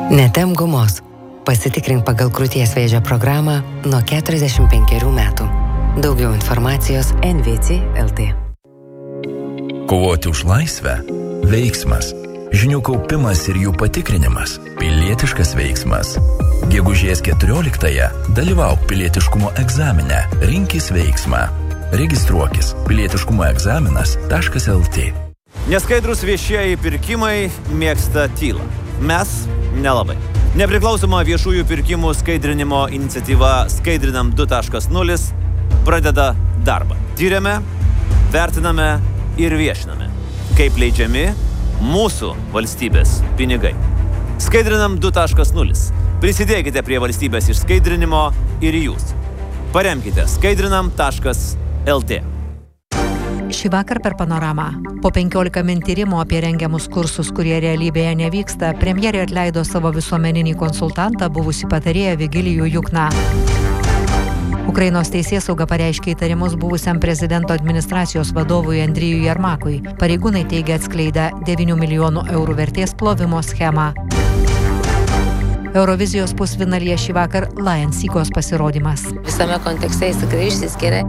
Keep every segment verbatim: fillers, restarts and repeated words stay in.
Netem gumos. Pasitikrink pagal krūties vėžio programą nuo keturiasdešimt penkerių metų. Daugiau informacijos en ve ce taškas el te. Kovoti už laisvę – veiksmas. Žinių kaupimas ir jų patikrinimas – pilietiškas veiksmas. Gegužės keturioliktąją dalyvauk pilietiškumo egzamine, rinkis veiksmą. Registruokis pilietiškumo egzaminas taškas el te. Neskaidrus viešieji pirkimai mėgsta tylą. Mes nelabai. Nepriklausoma viešųjų pirkimų skaidrinimo iniciatyva Skaidrinam du taškas nulis pradeda darbą. Tyrėme, vertiname ir viešiname, kaip leidžiami mūsų valstybės pinigai. Skaidrinam du taškas nulis. Prisidėkite prie valstybės išskaidrinimo ir jūs. Paremkite skaidrinam taškas el te. Šį vakar per Panoramą. Po penkiolika min tyrimo apie rengiamus kursus, kurie realybėje nevyksta, premjerė atleido savo visuomeninį konsultantą, buvusį patarėją Vigilijų Jukną. Ukrainos teisėsauga pareiškė įtarimus buvusiam prezidento administracijos vadovui Andrijui Jermakui. Pareigūnai teigia atskleidę devynių milijonų eurų vertės plovimo schemą. Eurovizijos pusfinalyje šį vakar Lion Sykos pasirodymas. Visame kontekste jis tikrai išsiskiria.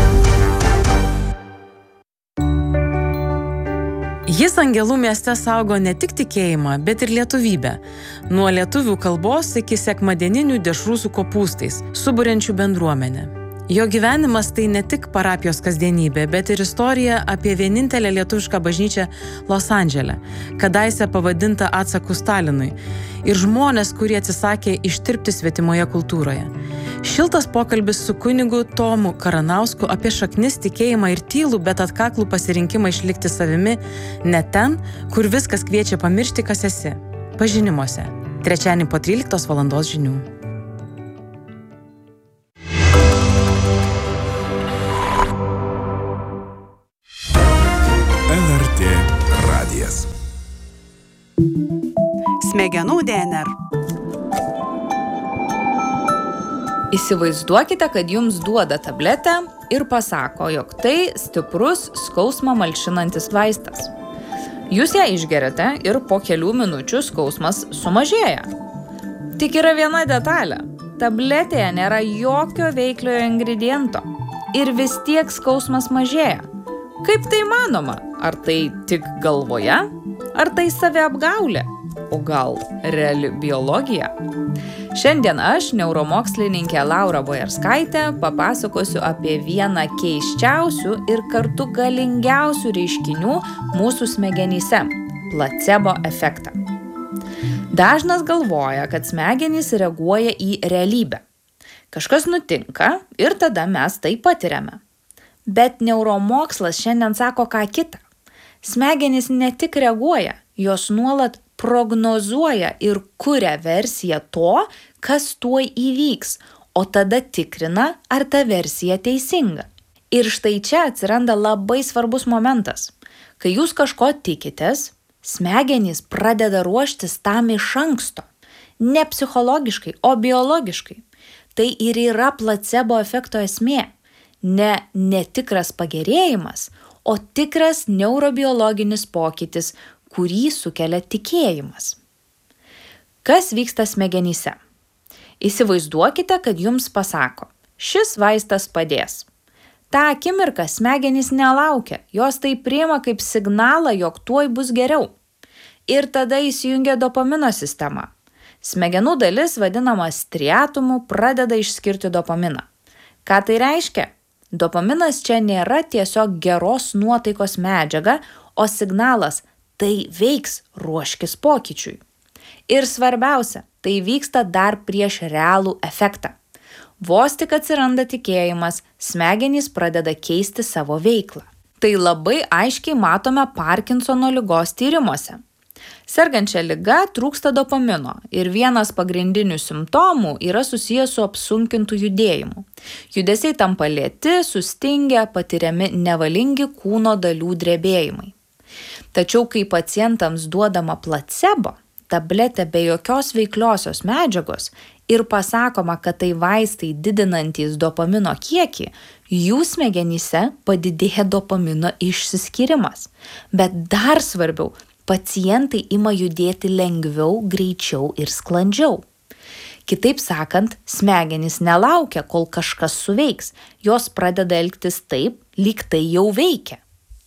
Jis Angelų mieste saugo ne tik tikėjimą, bet ir lietuvybę. Nuo lietuvių kalbos iki sekmadieninių dešrų su kopūstais, suburiančių bendruomenę. Jo gyvenimas tai ne tik parapijos kasdienybė, bet ir istorija apie vienintelę lietuvišką bažnyčią Los Andžele, kadaise pavadinta atsaku Stalinui, ir žmonės, kurie atsisakė ištirpti svetimoje kultūroje. Šiltas pokalbis su kunigu Tomu Karanausku apie šaknis, tikėjimą ir tylų, bet atkaklų pasirinkimą išlikti savimi ne ten, kur viskas kviečia pamiršti, kas esi. Pažinimuose. Trečiadienį po tryliktos valandos žinių. el er tė radijas. Smegenų de en er. Įsivaizduokite, kad jums duoda tabletę ir pasako, jog tai stiprus skausmą malšinantis vaistas. Jūs ją išgeriate ir po kelių minučių skausmas sumažėja. Tik yra viena detalė. Tabletėje nėra jokio veikliojo ingrediento. Ir vis tiek skausmas mažėja. Kaip tai manoma? Ar tai tik galvoje? Ar tai saviapgaulė? O gal reali biologija? Šiandien aš, neuromokslininkė Laura Bojarskaitė, papasakosiu apie vieną keisčiausių ir kartu galingiausių reiškinių mūsų smegenyse – placebo efektą. Dažnas galvoja, kad smegenys reaguoja į realybę. Kažkas nutinka ir tada mes tai patiriame. Bet neuromokslas šiandien sako ką kitą. Smegenys ne tik reaguoja, jos nuolat prognozuoja ir kuria versiją to, kas tuoj įvyks, o tada tikrina, ar ta versija teisinga. Ir štai čia atsiranda labai svarbus momentas. Kai jūs kažko tikitės, smegenys pradeda ruoštis tam iš anksto. Ne psichologiškai, o biologiškai. Tai ir yra placebo efekto esmė. Ne netikras pagerėjimas, o tikras neurobiologinis pokytis, kurį sukelia tikėjimas. Kas vyksta smegenyse? Įsivaizduokite, kad jums pasako, šis vaistas padės. Ta akimirka smegenys nelaukia, jos tai priima kaip signalą, jog tuoj bus geriau. Ir tada įsijungia dopamino sistema. Smegenų dalis, vadinama striatumu, pradeda išskirti dopaminą. Ką tai reiškia? Dopaminas čia nėra tiesiog geros nuotaikos medžiaga, o signalas – tai veiks, ruoškis pokyčiui. Ir svarbiausia, tai vyksta dar prieš realų efektą. Vos tik atsiranda tikėjimas, smegenys pradeda keisti savo veiklą. Tai labai aiškiai matome Parkinsono ligos tyrimuose. Sergančia liga trūksta dopamino ir vienas pagrindinių simptomų yra susijęs su apsunkintų judėjimu. Judesiai tampa lėti, sustingę, patiriami nevalingi kūno dalių drebėjimai. Tačiau kai pacientams duodama placebo, tabletė be jokios veikliosios medžiagos ir pasakoma, kad tai vaistai didinantys dopamino kiekį, jų smegenyse padidėja dopamino išsiskyrimas. Bet dar svarbiau, pacientai ima judėti lengviau, greičiau ir sklandžiau. Kitaip sakant, smegenys nelaukia, kol kažkas suveiks, jos pradeda elgtis taip, lyg tai jau veikia.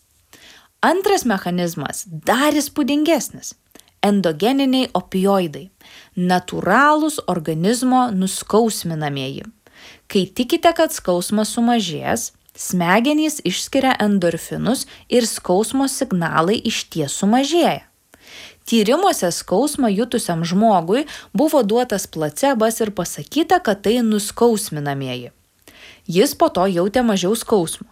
Antras mechanizmas dar įspūdingesnis – endogeniniai opioidai, natūralūs organizmo nuskausminamieji. Kai tikite, kad skausmas sumažės, smegenys išskiria endorfinus ir skausmo signalai išties sumažėja. Tyrimuose skausmą jutusiam žmogui buvo duotas placebas ir pasakyta, kad tai nuskausminamieji. Jis po to jautė mažiau skausmo.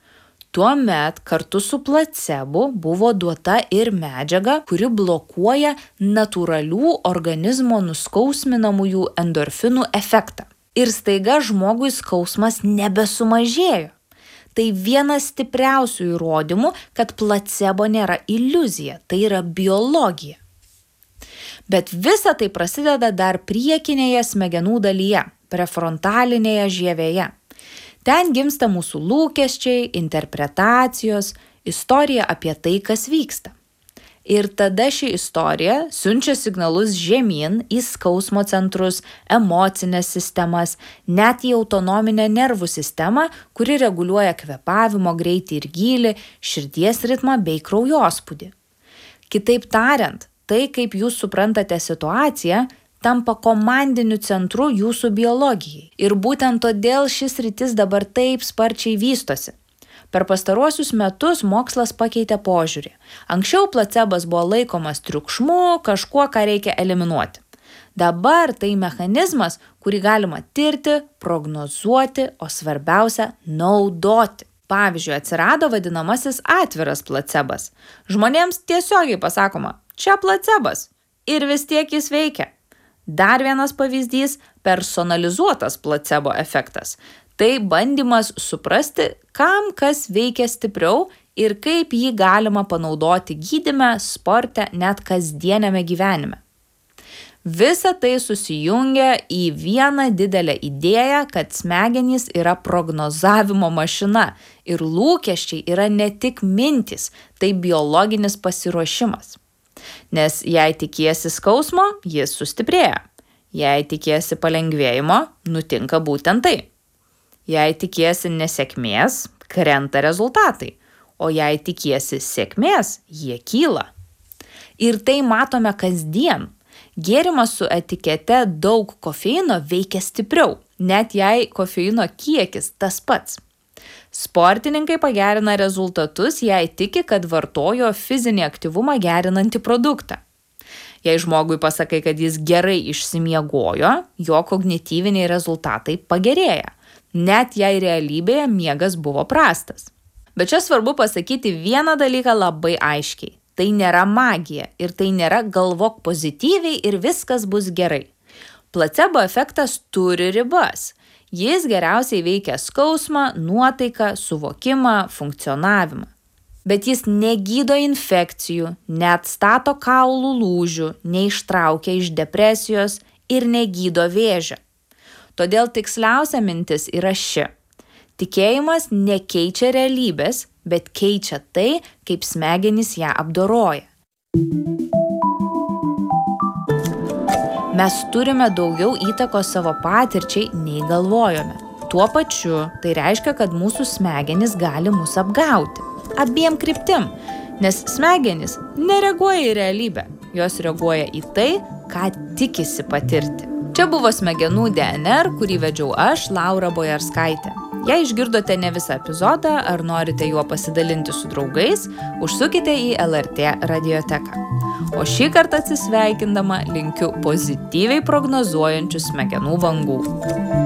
Tuomet kartu su placebu buvo duota ir medžiaga, kuri blokuoja natūralių organizmo nuskausminamųjų endorfinų efektą. Ir staiga žmogui skausmas nebesumažėjo. Tai vienas stipriausių įrodymų, kad placebo nėra iliuzija, tai yra biologija. Bet visa tai prasideda dar priekinėje smegenų dalyje, prefrontalinėje žievėje. Ten gimsta mūsų lūkesčiai, interpretacijos, istorija apie tai, kas vyksta. Ir tada ši istorija siunčia signalus žemyn į skausmo centrus, emocinės sistemas, net į autonominę nervų sistemą, kuri reguliuoja kvėpavimo greitį ir gylį, širdies ritmą bei kraujospūdį. Kitaip tariant, tai, kaip jūs suprantate situaciją, tampa komandiniu centru jūsų biologijai. Ir būtent todėl šis sritis dabar taip sparčiai vystosi. Per pastaruosius metus mokslas pakeitė požiūrį. Anksčiau placebas buvo laikomas triukšmu, kažkuo, ką reikia eliminuoti. Dabar tai mechanizmas, kurį galima tirti, prognozuoti, o svarbiausia – naudoti. Pavyzdžiui, atsirado vadinamasis atviras placebas. Žmonėms tiesiogiai pasakoma, čia placebas ir vis tiek jis veikia. Dar vienas pavyzdys – personalizuotas placebo efektas. Tai bandymas suprasti, kam kas veikia stipriau ir kaip jį galima panaudoti gydyme, sporte, net kasdieniame gyvenime. Visa tai susijungia į vieną didelę idėją, kad smegenys yra prognozavimo mašina ir lūkesčiai yra ne tik mintys, tai biologinis pasiruošimas. Nes jei tikiesi skausmo, jis sustiprėja. Jei tikiesi palengvėjimo, nutinka būtent tai. Jei tikiesi nesėkmės, krenta rezultatai, o jei tikiesi sėkmės, jie kyla. Ir tai matome kasdien. Gėrimas su etikete daug kofeino veikia stipriau, net jei kofeino kiekis tas pats. Sportininkai pagerina rezultatus, jei tiki, kad vartojo fizinį aktyvumą gerinantį produktą. Jei žmogui pasakai, kad jis gerai išsimiegojo, jo kognityviniai rezultatai pagerėja, net jei realybėje miegas buvo prastas. Bet čia svarbu pasakyti vieną dalyką labai aiškiai. Tai nėra magija ir tai nėra galvok pozityviai ir viskas bus gerai. Placebo efektas turi ribas. Jis geriausiai veikia skausmą, nuotaiką, suvokimą, funkcionavimą. Bet jis negydo infekcijų, neatstato kaulų lūžių, neištraukia iš depresijos ir negydo vėžio. Todėl tiksliausia mintis yra ši. Tikėjimas nekeičia realybės, bet keičia tai, kaip smegenys ją apdoroja. Mes turime daugiau įtakos savo patirčiai, nei galvojome. Tuo pačiu tai reiškia, kad mūsų smegenys gali mus apgauti. Abiem kryptim, nes smegenys nereaguoja į realybę. Jos reaguoja į tai, ką tikisi patirti. Čia buvo Smegenų D N R, kurį vedžiau aš, Laura Bojarskaitė. Jei išgirdote ne visą epizodą ar norite juo pasidalinti su draugais, užsukite į L R T radioteką. O šį kartą atsisveikindama linkiu pozityviai prognozuojančių smegenų bangų.